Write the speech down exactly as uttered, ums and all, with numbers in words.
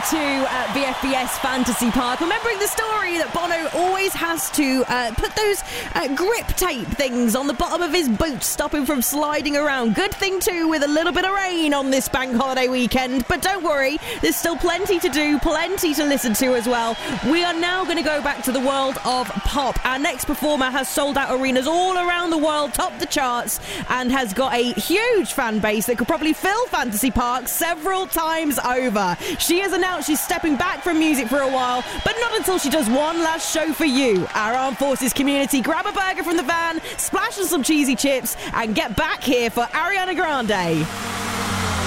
two at V F B S Fantasy Park. Remembering the story that Bono always has to uh, put those uh, grip tape things on the bottom of his boots, stop him from sliding around. Good thing too with a little bit of rain on this bank holiday weekend. But don't worry, there's still plenty to do, plenty to listen to as well. We are now going to go back to the world of pop. Our next performer has sold out arenas all around the world, topped the charts, and has got a huge fan base that could probably fill Fantasy Park several times over. She has announced she's stepping back from music for a while, but not until she does one last show for you, our Armed Forces community. Grab a burger from the van, splash on some cheesy chips, and get back here for Ariana Grande.